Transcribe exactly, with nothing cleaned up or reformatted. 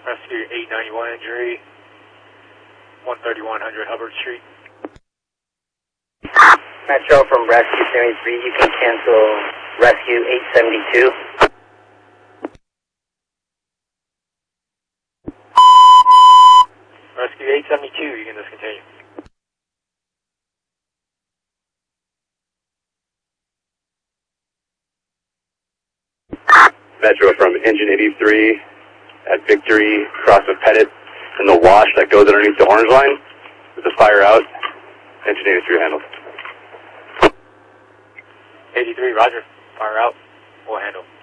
Rescue eight ninety-one injury, one thirty-one hundred Hubbard Street. Metro from Rescue seventy-three, you can cancel Rescue eight seventy-two. Rescue eight seventy-two, you can discontinue. Metro from Engine eighty-three at Victory, cross of Pettit, and the wash that goes underneath the orange line. With the fire out, Engine eighty-three handled. eighty-three, roger. Fire out. We'll handle.